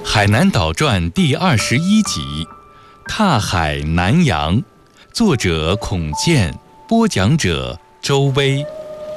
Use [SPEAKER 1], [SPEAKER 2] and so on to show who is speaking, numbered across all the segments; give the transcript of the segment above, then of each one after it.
[SPEAKER 1] 海南岛传第21集，踏海南洋，作者孔健，播讲者周薇。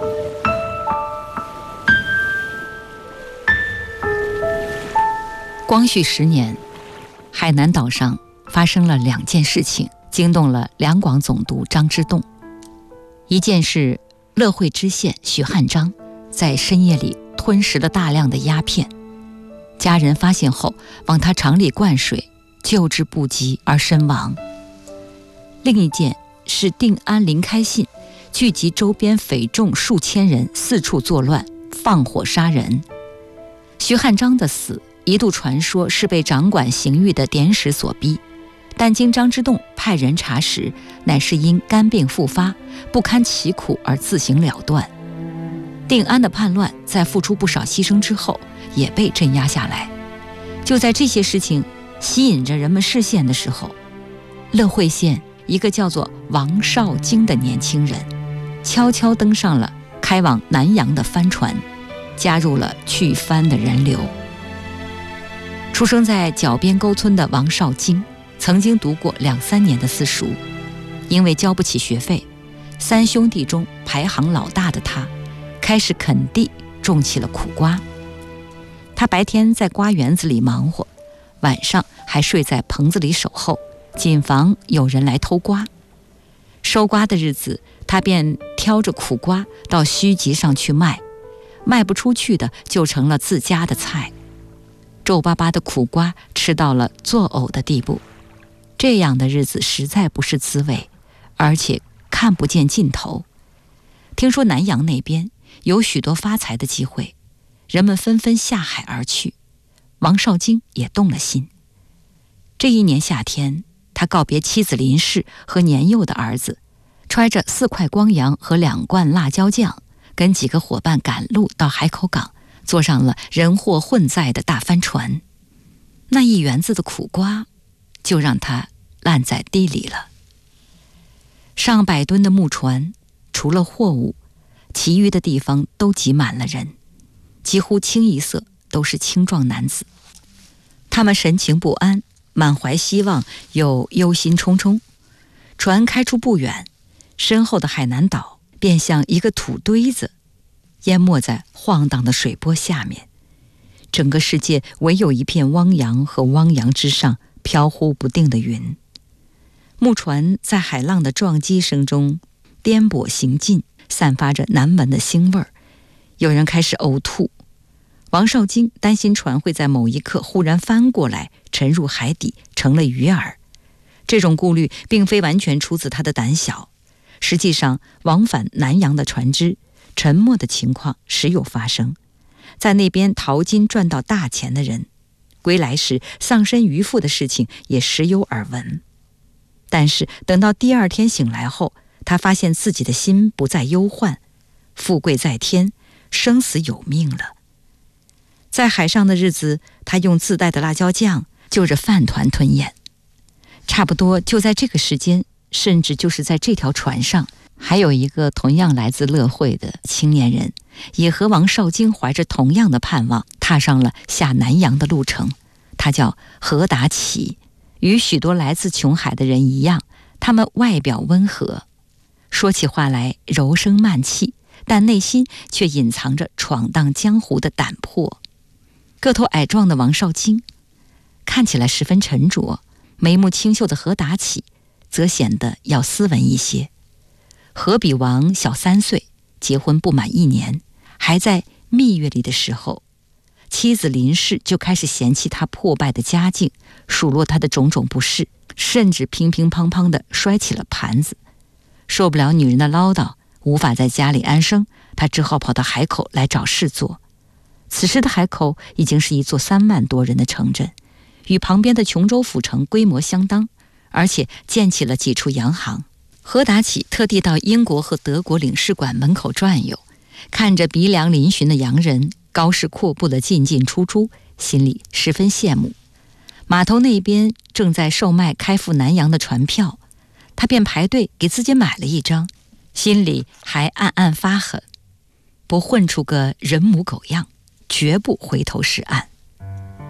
[SPEAKER 2] 光绪10年，海南岛上发生了2件事情，惊动了两广总督张之洞。一件是乐会知县许汉章在深夜里吞食了大量的鸦片，家人发现后往他肠里灌水，救治不及而身亡。另一件是定安林开信聚集周边匪众数千人，四处作乱，放火杀人。许汉章的死一度传说是被掌管刑狱的典史所逼，但经张之洞派人查实，乃是因肝病复发，不堪其苦而自行了断。定安的叛乱在付出不少牺牲之后，也被镇压下来。就在这些事情吸引着人们视线的时候，乐会县一个叫做王少京的年轻人，悄悄登上了开往南洋的帆船，加入了去帆的人流。出生在角边沟村的王少京，曾经读过2、3年的私塾，因为交不起学费，3兄弟中排行老大的他，开始垦地种起了苦瓜。他白天在瓜园子里忙活，晚上还睡在棚子里守候，谨防有人来偷瓜。收瓜的日子，他便挑着苦瓜到墟集上去卖，卖不出去的就成了自家的菜。皱巴巴的苦瓜吃到了作呕的地步，这样的日子实在不是滋味，而且看不见尽头。听说南洋那边有许多发财的机会，人们纷纷下海而去，王少京也动了心。这一年夏天，他告别妻子林氏和年幼的儿子，揣着4块光洋和2罐辣椒酱，跟几个伙伴赶路到海口港，坐上了人货混载的大帆船。那1园子的苦瓜就让他烂在地里了。上百吨的木船，除了货物，其余的地方都挤满了人，几乎清一色都是青壮男子。他们神情不安，满怀希望又忧心忡忡。船开出不远，身后的海南岛便像一个土堆子，淹没在晃荡的水波下面。整个世界唯有一片汪洋和汪洋之上飘忽不定的云。木船在海浪的撞击声中颠簸行进，散发着难闻的腥味儿。有人开始呕吐。王少京担心船会在某一刻忽然翻过来，沉入海底，成了鱼饵。这种顾虑并非完全出自他的胆小，实际上往返南洋的船只沉没的情况时有发生。在那边淘金赚到大钱的人，归来时丧身鱼腹的事情也时有耳闻。但是等到第2天醒来后，他发现自己的心不再忧患，富贵在天，生死有命了。在海上的日子，他用自带的辣椒酱就着饭团吞咽。差不多就在这个时间，甚至就是在这条船上，还有一个同样来自乐会的青年人，也和王少京怀着同样的盼望，踏上了下南洋的路程。他叫何达启，与许多来自琼海的人一样，他们外表温和，说起话来柔声慢气，但内心却隐藏着闯荡江湖的胆魄。个头矮壮的王少京看起来十分沉着，眉目清秀的何达启则显得要斯文一些。何比王小3岁，结婚不满1年，还在蜜月里的时候，妻子林氏就开始嫌弃他破败的家境，数落他的种种不是，甚至乒乒乓乓地摔起了盘子。受不了女人的唠叨，无法在家里安生，他只好跑到海口来找事做。此时的海口已经是一座3万多人的城镇，与旁边的琼州府城规模相当，而且建起了几处洋行。何达启特地到英国和德国领事馆门口转悠，看着鼻梁嶙峋的洋人高势阔步的进进出出，心里十分羡慕。码头那边正在售卖开赴南洋的船票，他便排队给自己买了一张，心里还暗暗发狠，不混出个人模狗样，绝不回头是岸。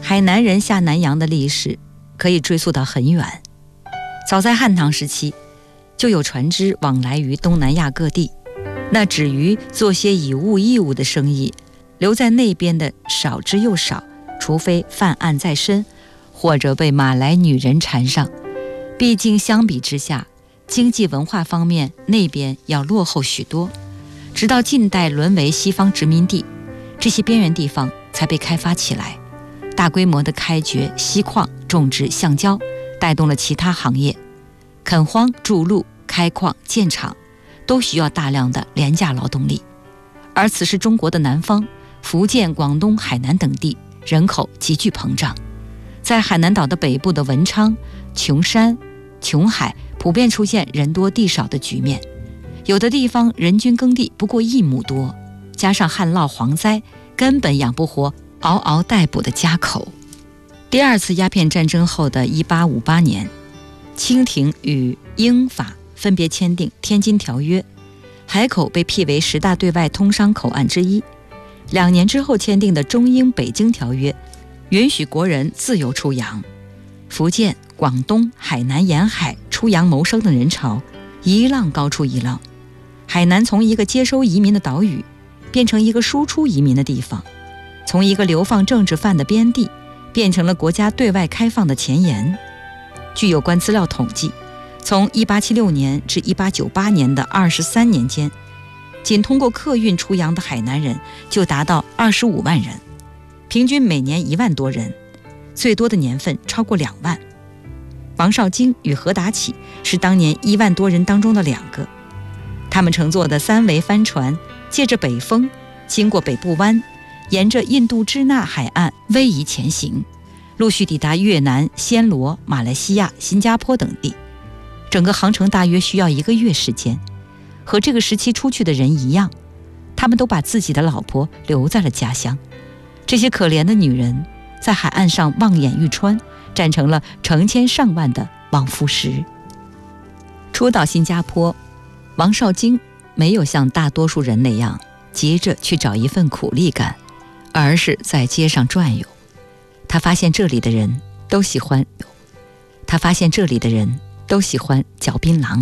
[SPEAKER 2] 海南人下南洋的历史可以追溯到很远，早在汉唐时期就有船只往来于东南亚各地，那止于做些以物易物的生意，留在那边的少之又少，除非犯案在身，或者被马来女人缠上。毕竟相比之下，经济文化方面那边要落后许多。直到近代沦为西方殖民地，这些边缘地方才被开发起来，大规模的开掘锡矿、种植橡胶，带动了其他行业。垦荒、筑路、开矿、建厂都需要大量的廉价劳动力。而此时中国的南方，福建、广东、海南等地人口急剧膨胀，在海南岛的北部的文昌、琼山、琼海普遍出现人多地少的局面，有的地方人均耕地不过1亩多，加上旱涝蝗灾，根本养不活嗷嗷待哺的家口。第二次鸦片战争后的1858年，清廷与英法分别签订《天津条约》，海口被辟为10大对外通商口岸之一。2年之后签订的《中英北京条约》，允许国人自由出洋。福建、广东、海南沿海出洋谋生的人潮一浪高出一浪，海南从一个接收移民的岛屿变成一个输出移民的地方，从一个流放政治犯的边地变成了国家对外开放的前沿。据有关资料统计，从1876年至1898年的23年间，仅通过客运出洋的海南人就达到25万人，平均每年1万多人，最多的年份超过2万。王绍兴与何达启是当年1万多人当中的2个，他们乘坐的3桅帆船，借着北风，经过北部湾，沿着印度支那海岸逶迤前行，陆续抵达越南、暹罗、马来西亚、新加坡等地。整个航程大约需要1个月时间。和这个时期出去的人一样，他们都把自己的老婆留在了家乡。这些可怜的女人在海岸上望眼欲穿，站成了成千上万的望夫石。初到新加坡，王绍兴没有像大多数人那样急着去找一份苦力干，而是在街上转悠。他发现这里的人都喜欢嚼槟榔。